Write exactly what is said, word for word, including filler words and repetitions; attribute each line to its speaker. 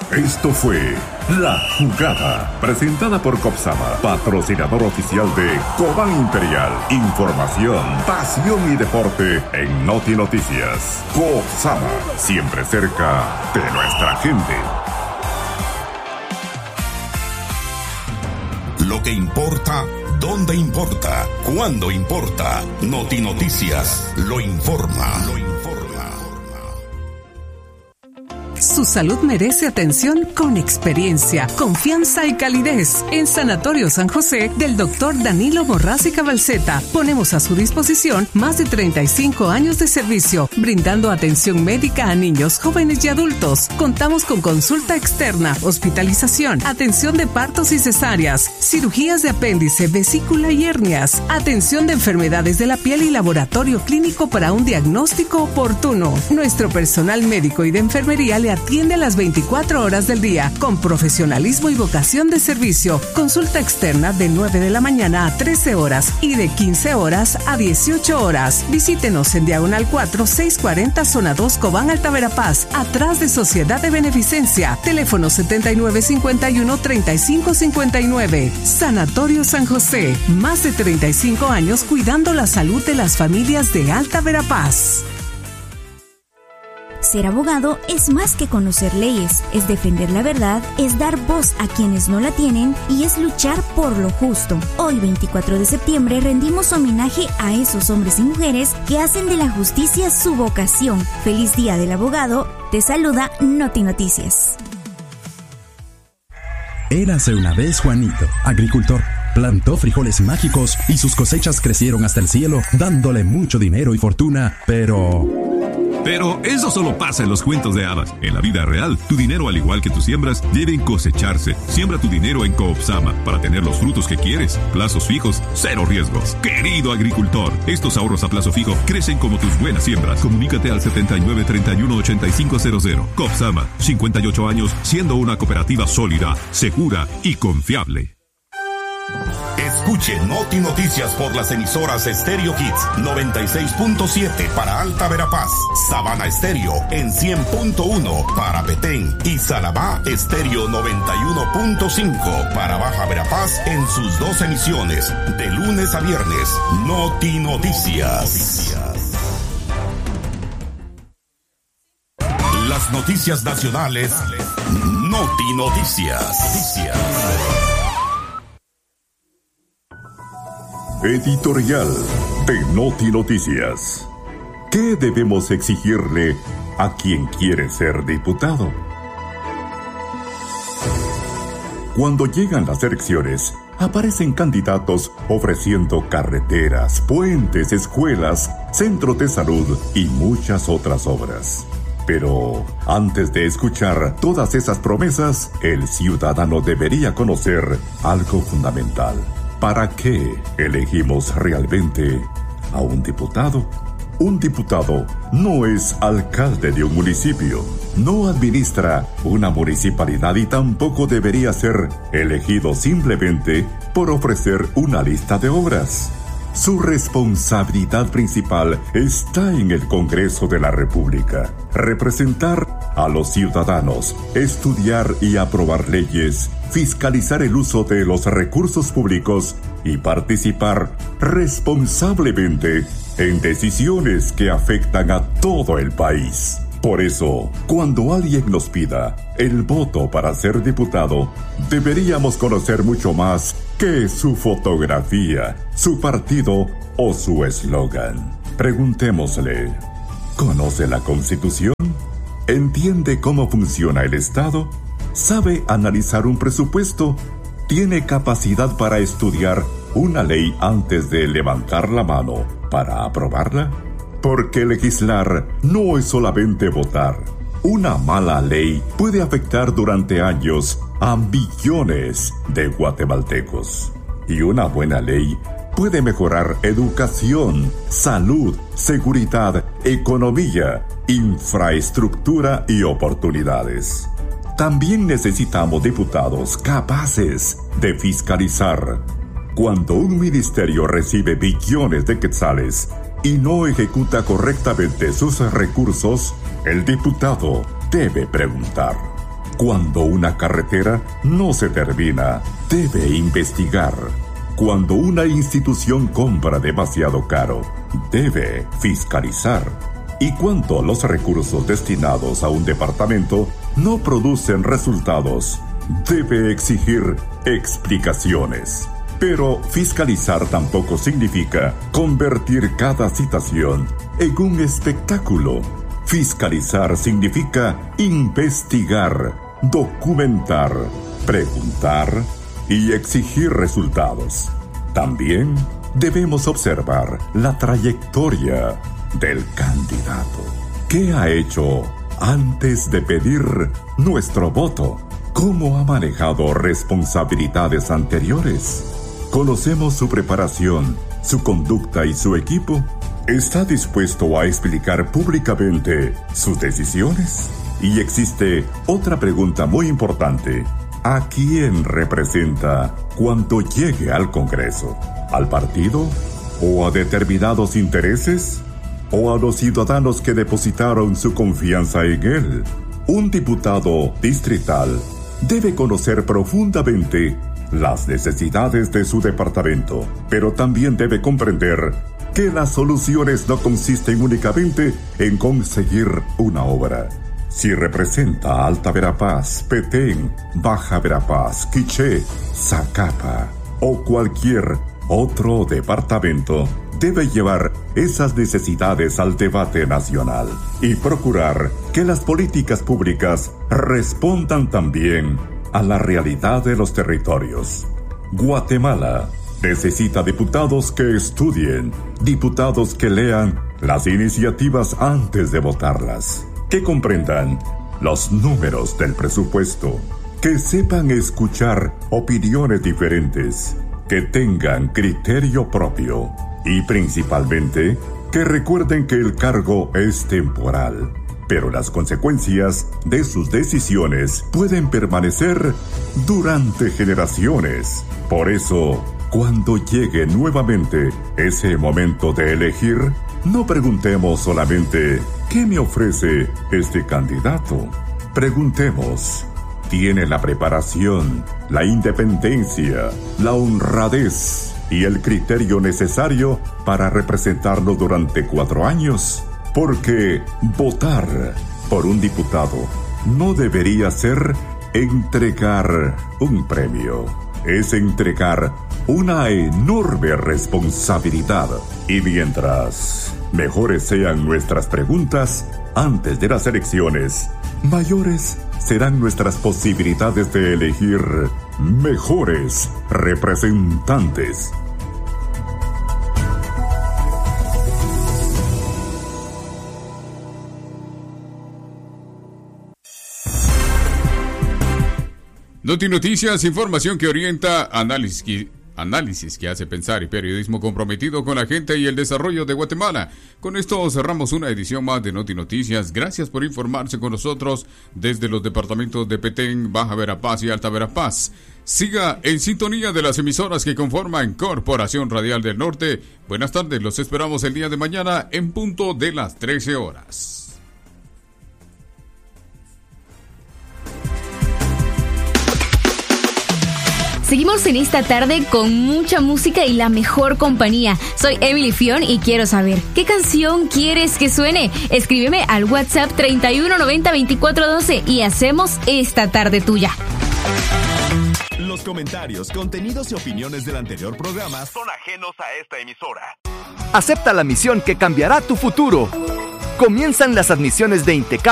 Speaker 1: Esto fue La Jugada, presentada por Copsama, patrocinador oficial de Cobán Imperial. Información, pasión y deporte en Noti Noticias. Copsama, siempre cerca de nuestra gente.
Speaker 2: Lo que importa, dónde importa, cuándo importa. Noti Noticias lo informa. Lo informa.
Speaker 3: Su salud merece atención con experiencia, confianza y calidez. En Sanatorio San José del doctor Danilo Borrás y Cabalceta ponemos a su disposición más de treinta y cinco años de servicio, brindando atención médica a niños, jóvenes y adultos. Contamos con consulta externa, hospitalización, atención de partos y cesáreas, cirugías de apéndice, vesícula y hernias, atención de enfermedades de la piel y laboratorio clínico para un diagnóstico oportuno. Nuestro personal médico y de enfermería le atiende a las veinticuatro horas del día con profesionalismo y vocación de servicio. Consulta externa de nueve de la mañana a trece horas y de quince horas a dieciocho horas. Visítenos en Diagonal cuatro, seiscientos cuarenta, Zona dos, Cobán, Alta Verapaz, atrás de Sociedad de Beneficencia. Teléfono setenta y nueve cincuenta y uno, treinta y cinco cincuenta y nueve. Sanatorio San José, más de treinta y cinco años cuidando la salud de las familias de Alta Verapaz.
Speaker 4: Ser abogado es más que conocer leyes, es defender la verdad, es dar voz a quienes no la tienen y es luchar por lo justo. Hoy, veinticuatro de septiembre, rendimos homenaje a esos hombres y mujeres que hacen de la justicia su vocación. Feliz Día del Abogado. Te saluda Noti Noticias.
Speaker 5: Érase una vez Juanito, agricultor. Plantó frijoles mágicos y sus cosechas crecieron hasta el cielo, dándole mucho dinero y fortuna, pero...
Speaker 6: Pero eso solo pasa en los cuentos de hadas. En la vida real, tu dinero, al igual que tus siembras, deben cosecharse. Siembra tu dinero en Coopsama para tener los frutos que quieres. Plazos fijos, cero riesgos. Querido agricultor, estos ahorros a plazo fijo crecen como tus buenas siembras. Comunícate al setenta y nueve, treinta y uno, ochenta y cinco cero cero. Coopsama, cincuenta y ocho años siendo una cooperativa sólida, segura y confiable.
Speaker 2: Escuche Noti Noticias por las emisoras Stereo Hits noventa y seis punto siete para Alta Verapaz, Sabana Estéreo en cien punto uno para Petén y Salabá Estéreo noventa y uno punto cinco para Baja Verapaz en sus dos emisiones de lunes a viernes. Noti Noticias. Las noticias nacionales. Noti Noticias.
Speaker 1: Editorial de Noti Noticias. ¿Qué debemos exigirle a quien quiere ser diputado? Cuando llegan las elecciones, aparecen candidatos ofreciendo carreteras, puentes, escuelas, centros de salud y muchas otras obras. Pero antes de escuchar todas esas promesas, el ciudadano debería conocer algo fundamental. ¿Para qué elegimos realmente a un diputado? Un diputado no es alcalde de un municipio, no administra una municipalidad y tampoco debería ser elegido simplemente por ofrecer una lista de obras. Su responsabilidad principal está en el Congreso de la República. Representar a los ciudadanos, estudiar y aprobar leyes, fiscalizar el uso de los recursos públicos y participar responsablemente en decisiones que afectan a todo el país. Por eso, cuando alguien nos pida el voto para ser diputado, deberíamos conocer mucho más que su fotografía, su partido o su eslogan. Preguntémosle, ¿conoce la Constitución? ¿Entiende cómo funciona el Estado? ¿Sabe analizar un presupuesto? ¿Tiene capacidad para estudiar una ley antes de levantar la mano para aprobarla? Porque legislar no es solamente votar. Una mala ley puede afectar durante años a millones de guatemaltecos. Y una buena ley puede mejorar educación, salud, seguridad, economía, infraestructura y oportunidades. También necesitamos diputados capaces de fiscalizar. Cuando un ministerio recibe billones de quetzales y no ejecuta correctamente sus recursos, el diputado debe preguntar: Cuando una carretera no se termina, debe investigar. Cuando una institución compra demasiado caro, debe fiscalizar. Y cuando los recursos destinados a un departamento no producen resultados, debe exigir explicaciones. Pero fiscalizar tampoco significa convertir cada citación en un espectáculo. Fiscalizar significa investigar, documentar, preguntar y exigir resultados. También debemos observar la trayectoria del candidato. ¿Qué ha hecho antes de pedir nuestro voto? ¿Cómo ha manejado responsabilidades anteriores? ¿Conocemos su preparación, su conducta y su equipo? ¿Está dispuesto a explicar públicamente sus decisiones? Y existe otra pregunta muy importante. ¿A quién representa cuando llegue al Congreso? ¿Al partido? ¿O a determinados intereses? ¿O a los ciudadanos que depositaron su confianza en él? Un diputado distrital debe conocer profundamente las necesidades de su departamento, pero también debe comprender que las soluciones no consisten únicamente en conseguir una obra. Si representa Alta Verapaz, Petén, Baja Verapaz, Quiché, Zacapa o cualquier otro departamento, debe llevar esas necesidades al debate nacional y procurar que las políticas públicas respondan también a la realidad de los territorios. Guatemala necesita diputados que estudien, diputados que lean las iniciativas antes de votarlas, que comprendan los números del presupuesto, que sepan escuchar opiniones diferentes, que tengan criterio propio y principalmente que recuerden que el cargo es temporal, pero las consecuencias de sus decisiones pueden permanecer durante generaciones. Por eso, cuando llegue nuevamente ese momento de elegir, no preguntemos solamente ¿qué me ofrece este candidato? Preguntemos, ¿tiene la preparación, la independencia, la honradez y el criterio necesario para representarlo durante cuatro años? Porque votar por un diputado no debería ser entregar un premio. Es entregar una enorme responsabilidad. Y mientras mejores sean nuestras preguntas antes de las elecciones, mayores serán nuestras posibilidades de elegir mejores representantes.
Speaker 7: Noti Noticias, información que orienta, análisis que, análisis que hace pensar y periodismo comprometido con la gente y el desarrollo de Guatemala. Con esto cerramos una edición más de Noti Noticias. Gracias por informarse con nosotros desde los departamentos de Petén, Baja Verapaz y Alta Verapaz. Siga en sintonía de las emisoras que conforman Corporación Radial del Norte. Buenas tardes, los esperamos el día de mañana en punto de las trece horas.
Speaker 8: Seguimos en esta tarde con mucha música y la mejor compañía. Soy Emily Fion y quiero saber, ¿qué canción quieres que suene? Escríbeme al WhatsApp treinta y uno noventa veinticuatro doce y hacemos esta tarde tuya.
Speaker 2: Los comentarios, contenidos y opiniones del anterior programa son ajenos a esta emisora.
Speaker 9: Acepta la misión que cambiará tu futuro. Comienzan las admisiones de Intecam